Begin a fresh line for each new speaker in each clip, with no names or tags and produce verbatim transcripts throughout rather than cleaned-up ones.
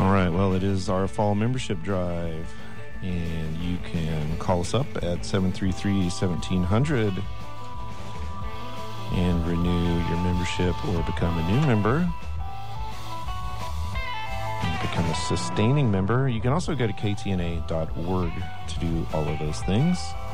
All right, well, it is our fall membership drive, and you can call us up at seven three three, one seven zero zero and renew your membership or become a new member and become a sustaining member. You can also go to k t n a dot org to do all of those things.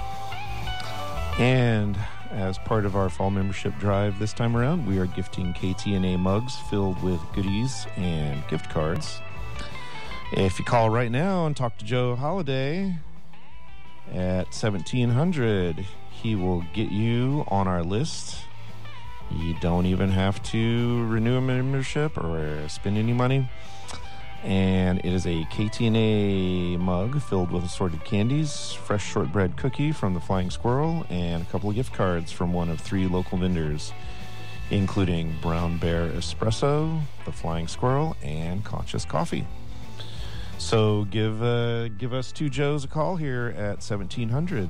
And as part of our fall membership drive this time around, we are gifting K T N A mugs filled with goodies and gift cards. If you call right now and talk to Joe Holiday at seventeen hundred, he will get you on our list. You don't even have to renew a membership or spend any money. And it is a K T N A mug filled with assorted candies, fresh shortbread cookie from the Flying Squirrel, and a couple of gift cards from one of three local vendors, including Brown Bear Espresso, the Flying Squirrel, and Conscious Coffee. So give uh, give us two Joes a call here at seventeen hundred.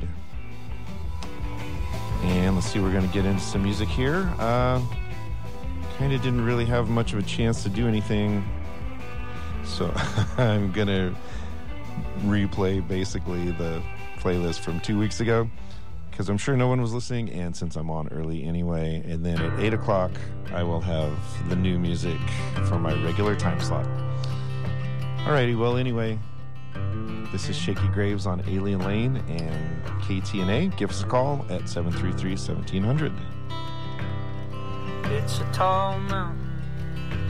And let's see, we're going to get into some music here. Uh, kind of didn't really have much of a chance to do anything, so I'm going to replay basically the playlist from two weeks ago, because I'm sure no one was listening, and since I'm on early anyway. And then at eight o'clock, I will have the new music for my regular time slot. Alrighty, well, anyway, this is Shaky Graves on Alien Lane and K T N A. Give us a call at seven three three, one seven zero zero.
It's a tall mountain